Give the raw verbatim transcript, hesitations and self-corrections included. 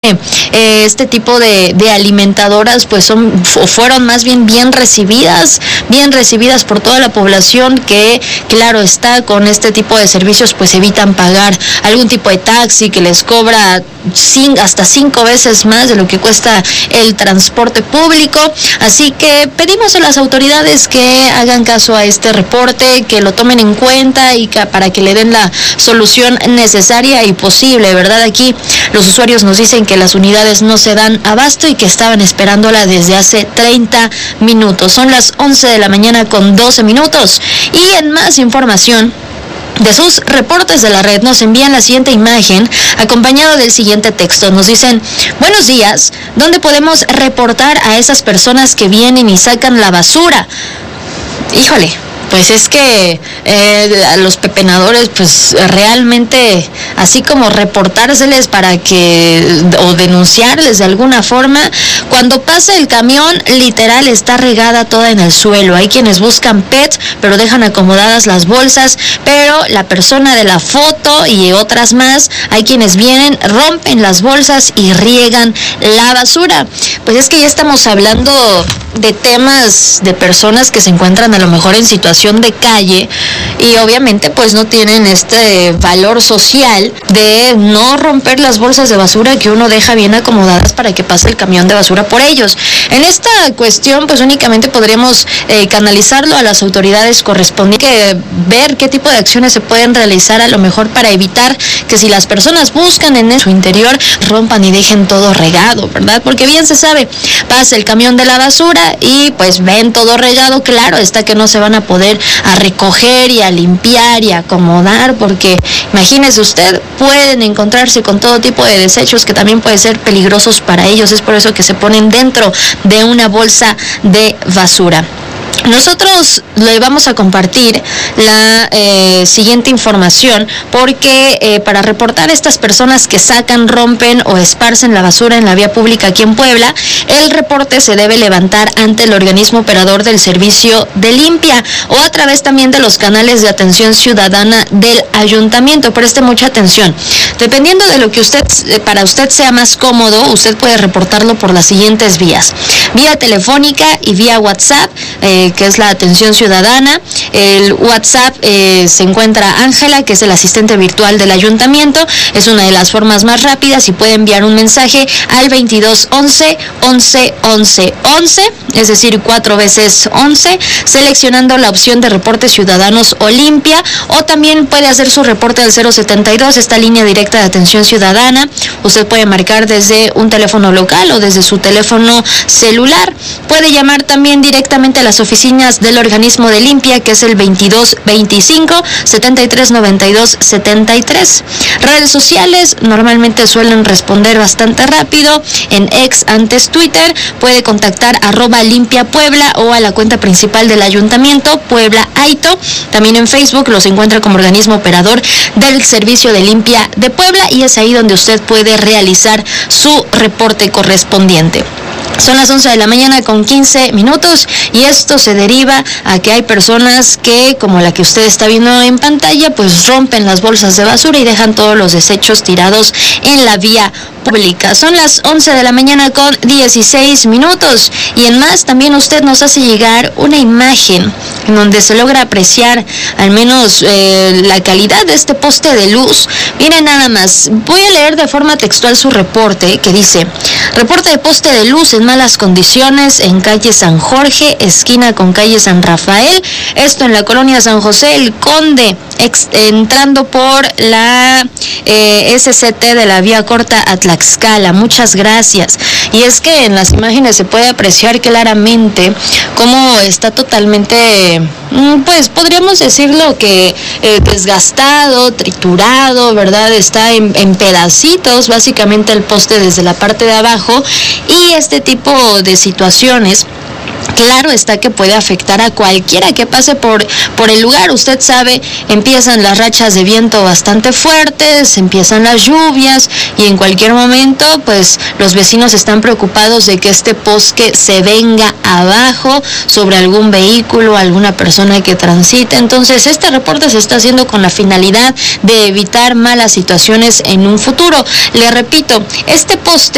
eh, este tipo de, de alimentadoras pues son fueron más bien bien recibidas, bien recibidas por toda la población que, claro está, con este tipo de servicios pues evitan pagar algún tipo de taxi que les cobra cinco, hasta cinco veces más de lo que cuesta el transporte público. Así que pedimos a las autoridades que hagan caso a este reporte, que lo tomen en cuenta y que, para que le den la solución necesaria y posible, ¿verdad? Aquí los usuarios nos dicen que las unidades no se dan abasto y que estaban esperándola desde hace treinta minutos. Son las once de la mañana con doce minutos. Y en más información de sus reportes de la red nos envían la siguiente imagen acompañado del siguiente texto. Nos dicen: buenos días, ¿dónde podemos reportar a esas personas que vienen y sacan la basura? Híjole, pues es que eh, a los pepenadores pues realmente así como reportárseles para que o denunciarles de alguna forma. Cuando pasa el camión, literal está regada toda en el suelo. Hay quienes buscan P E T pero dejan acomodadas las bolsas, pero la persona de la foto y otras más, hay quienes vienen, rompen las bolsas y riegan la basura. Pues es que ya estamos hablando de temas de personas que se encuentran a lo mejor en situación de calle y obviamente pues no tienen este valor social de no romper las bolsas de basura que uno deja bien acomodadas para que pase el camión de basura por ellos. En esta cuestión pues únicamente podríamos eh, canalizarlo a las autoridades correspondientes, que ver qué tipo de acciones se pueden realizar a lo mejor para evitar que si las personas buscan en su interior rompan y dejen todo regado, ¿verdad? Porque bien se sabe, pasa el camión de la basura y pues ven todo regado, claro está que no se van a poder a recoger y a limpiar y a acomodar, porque imagínese usted, pueden encontrarse con todo tipo de desechos que también pueden ser peligrosos para ellos. Es por eso que se ponen dentro de una bolsa de basura. Nosotros le vamos a compartir la eh, siguiente información porque eh, para reportar a estas personas que sacan, rompen o esparcen la basura en la vía pública aquí en Puebla, el reporte se debe levantar ante el organismo operador del servicio de limpia o a través también de los canales de atención ciudadana del ayuntamiento. Preste mucha atención. Dependiendo de lo que usted para usted sea más cómodo, usted puede reportarlo por las siguientes vías: vía telefónica y vía WhatsApp, eh, que es la atención ciudadana. El WhatsApp eh, se encuentra Ángela, que es el asistente virtual del ayuntamiento. Es una de las formas más rápidas y puede enviar un mensaje al veintidós once once once once, es decir, cuatro veces once, seleccionando la opción de reportes ciudadanos o limpia, o también puede hacer su reporte al cero setenta y dos, esta línea directa de atención ciudadana. Usted puede marcar desde un teléfono local o desde su teléfono celular. Puede llamar también directamente a las oficinas del organismo de limpia, que es el veintidós veinticinco setenta y tres noventa y dos setenta y tres. Redes sociales normalmente suelen responder bastante rápido. En X, antes Twitter, puede contactar arroba limpia Puebla o a la cuenta principal del ayuntamiento, Puebla Aito. También en Facebook los encuentra como organismo operador del servicio de limpia de Puebla y es ahí donde usted puede realizar su reporte correspondiente. Son las once de la mañana con quince minutos y esto se deriva a que hay personas que, como la que usted está viendo en pantalla, pues rompen las bolsas de basura y dejan todos los desechos tirados en la vía pública. Son las once de la mañana con dieciséis minutos y en más también usted nos hace llegar una imagen en donde se logra apreciar al menos eh, la calidad de este poste de luz. Miren nada más, voy a leer de forma textual su reporte que dice: reporte de poste de luz en malas condiciones en calle San Jorge, esquina con calle San Rafael, esto en la colonia San José el Conde, ex, entrando por la eh, S C T de la vía corta a Tlaxcala. Muchas gracias. Y es que en las imágenes se puede apreciar claramente cómo está totalmente, pues podríamos decirlo que eh, desgastado, triturado, ¿verdad? Está en, en pedacitos básicamente el poste desde la parte de abajo, y este tipo de situaciones, claro está que puede afectar a cualquiera que pase por, por el lugar. Usted sabe, empiezan las rachas de viento bastante fuertes, empiezan las lluvias y en cualquier momento pues los vecinos están preocupados de que este poste se venga abajo sobre algún vehículo, alguna persona que transite. Entonces este reporte se está haciendo con la finalidad de evitar malas situaciones en un futuro. Le repito, este poste